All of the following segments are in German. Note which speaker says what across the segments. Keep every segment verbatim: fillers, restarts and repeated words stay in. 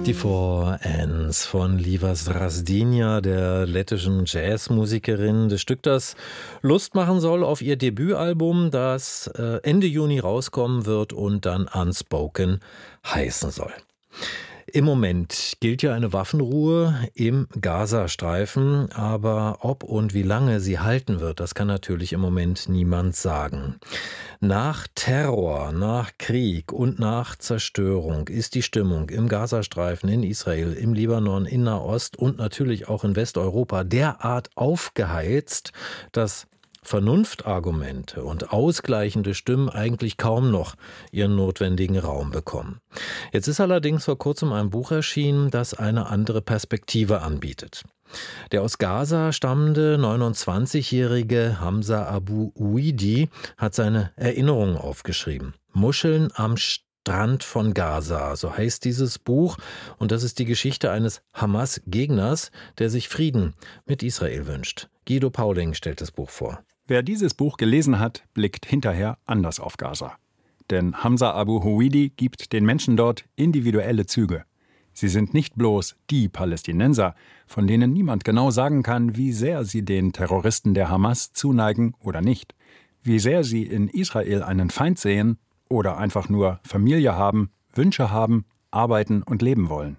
Speaker 1: Die Four Ends von Liva Zdravstvina, der lettischen Jazzmusikerin. Das Stück, das Lust machen soll auf ihr Debütalbum, das Ende Juni rauskommen wird und dann Unspoken heißen soll. Im Moment gilt ja eine Waffenruhe im Gazastreifen, aber ob und wie lange sie halten wird, das kann natürlich im Moment niemand sagen. Nach Terror, nach Krieg und nach Zerstörung ist die Stimmung im Gazastreifen, in Israel, im Libanon, in Nahost und natürlich auch in Westeuropa derart aufgeheizt, dass Vernunftargumente und ausgleichende Stimmen eigentlich kaum noch ihren notwendigen Raum bekommen. Jetzt ist allerdings vor kurzem ein Buch erschienen, das eine andere Perspektive anbietet. Der aus Gaza stammende neunundzwanzigjährige Hamza Abu Uidi hat seine Erinnerungen aufgeschrieben. Muscheln am Strand von Gaza, so heißt dieses Buch, und das ist die Geschichte eines Hamas-Gegners, der sich Frieden mit Israel wünscht. Guido Pauling stellt das Buch vor.
Speaker 2: Wer dieses Buch gelesen hat, blickt hinterher anders auf Gaza. Denn Hamza Abu Uidi gibt den Menschen dort individuelle Züge. Sie sind nicht bloß die Palästinenser, von denen niemand genau sagen kann, wie sehr sie den Terroristen der Hamas zuneigen oder nicht, wie sehr sie in Israel einen Feind sehen oder einfach nur Familie haben, Wünsche haben, arbeiten und leben wollen.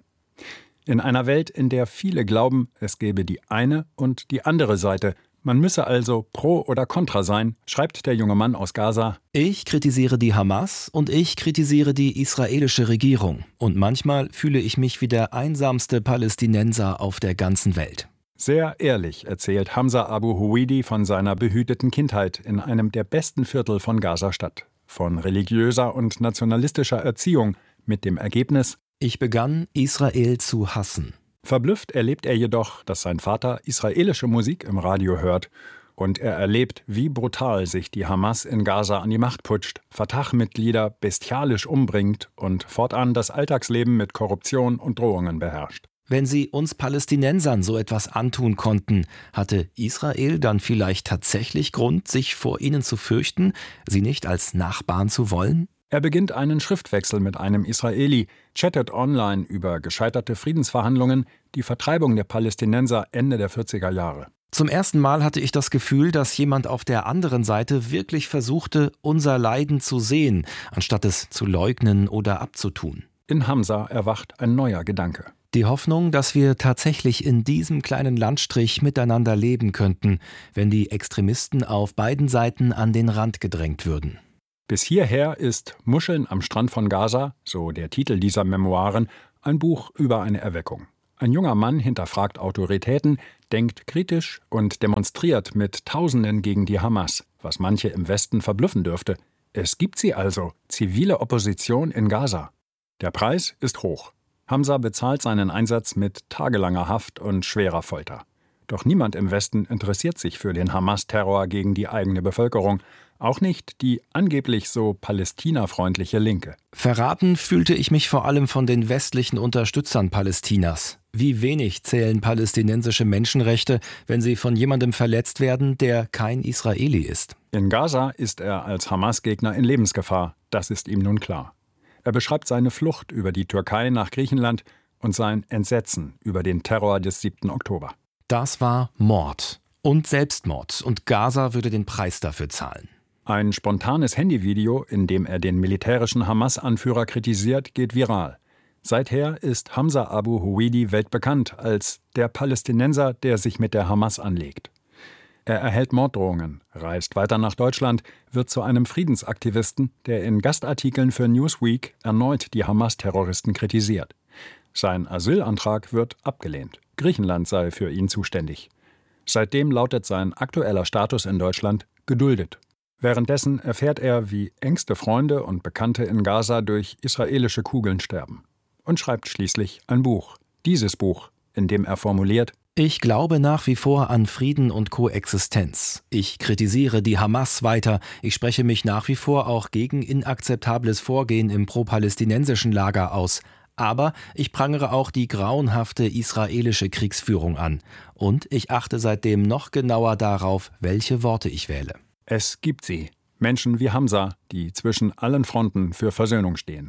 Speaker 2: In einer Welt, in der viele glauben, es gäbe die eine und die andere Seite, man müsse also pro oder contra sein, schreibt der junge Mann aus Gaza:
Speaker 3: Ich kritisiere die Hamas und ich kritisiere die israelische Regierung. Und manchmal fühle ich mich wie der einsamste Palästinenser auf der ganzen Welt.
Speaker 2: Sehr ehrlich erzählt Hamza Abu Uidi von seiner behüteten Kindheit in einem der besten Viertel von Gaza-Stadt. Von religiöser und nationalistischer Erziehung mit dem Ergebnis:
Speaker 3: Ich begann, Israel zu hassen.
Speaker 2: Verblüfft erlebt er jedoch, dass sein Vater israelische Musik im Radio hört. Und er erlebt, wie brutal sich die Hamas in Gaza an die Macht putscht, Fatah-Mitglieder bestialisch umbringt und fortan das Alltagsleben mit Korruption und Drohungen beherrscht.
Speaker 3: Wenn sie uns Palästinensern so etwas antun konnten, hatte Israel dann vielleicht tatsächlich Grund, sich vor ihnen zu fürchten, sie nicht als Nachbarn zu wollen?
Speaker 2: Er beginnt einen Schriftwechsel mit einem Israeli, chattet online über gescheiterte Friedensverhandlungen, die Vertreibung der Palästinenser Ende der vierziger Jahre.
Speaker 3: Zum ersten Mal hatte ich das Gefühl, dass jemand auf der anderen Seite wirklich versuchte, unser Leiden zu sehen, anstatt es zu leugnen oder abzutun.
Speaker 2: In Hamza erwacht ein neuer Gedanke.
Speaker 3: Die Hoffnung, dass wir tatsächlich in diesem kleinen Landstrich miteinander leben könnten, wenn die Extremisten auf beiden Seiten an den Rand gedrängt würden.
Speaker 2: Bis hierher ist Muscheln am Strand von Gaza, so der Titel dieser Memoiren, ein Buch über eine Erweckung. Ein junger Mann hinterfragt Autoritäten, denkt kritisch und demonstriert mit Tausenden gegen die Hamas, was manche im Westen verblüffen dürfte. Es gibt sie also, zivile Opposition in Gaza. Der Preis ist hoch. Hamza bezahlt seinen Einsatz mit tagelanger Haft und schwerer Folter. Doch niemand im Westen interessiert sich für den Hamas-Terror gegen die eigene Bevölkerung. Auch nicht die angeblich so palästinafreundliche Linke.
Speaker 3: Verraten fühlte ich mich vor allem von den westlichen Unterstützern Palästinas. Wie wenig zählen palästinensische Menschenrechte, wenn sie von jemandem verletzt werden, der kein Israeli ist.
Speaker 2: In Gaza ist er als Hamas-Gegner in Lebensgefahr. Das ist ihm nun klar. Er beschreibt seine Flucht über die Türkei nach Griechenland und sein Entsetzen über den Terror des siebten Oktober.
Speaker 3: Das war Mord und Selbstmord, und Gaza würde den Preis dafür zahlen.
Speaker 2: Ein spontanes Handyvideo, in dem er den militärischen Hamas-Anführer kritisiert, geht viral. Seither ist Hamza Abu Uidi weltbekannt als der Palästinenser, der sich mit der Hamas anlegt. Er erhält Morddrohungen, reist weiter nach Deutschland, wird zu einem Friedensaktivisten, der in Gastartikeln für Newsweek erneut die Hamas-Terroristen kritisiert. Sein Asylantrag wird abgelehnt. Griechenland sei für ihn zuständig. Seitdem lautet sein aktueller Status in Deutschland geduldet. Währenddessen erfährt er, wie engste Freunde und Bekannte in Gaza durch israelische Kugeln sterben. Und schreibt schließlich ein Buch. Dieses Buch, in dem er formuliert:
Speaker 3: Ich glaube nach wie vor an Frieden und Koexistenz. Ich kritisiere die Hamas weiter. Ich spreche mich nach wie vor auch gegen inakzeptables Vorgehen im pro-palästinensischen Lager aus. Aber ich prangere auch die grauenhafte israelische Kriegsführung an. Und ich achte seitdem noch genauer darauf, welche Worte ich wähle.
Speaker 2: Es gibt sie. Menschen wie Hamza, die zwischen allen Fronten für Versöhnung stehen.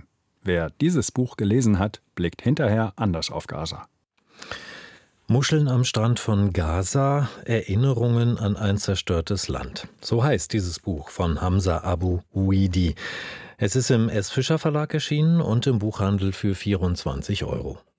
Speaker 2: Wer dieses Buch gelesen hat, blickt hinterher anders auf Gaza.
Speaker 1: Muscheln am Strand von Gaza, Erinnerungen an ein zerstörtes Land. So heißt dieses Buch von Hamza Abu Huidi. Es ist im S. Fischer Verlag erschienen und im Buchhandel für vierundzwanzig Euro.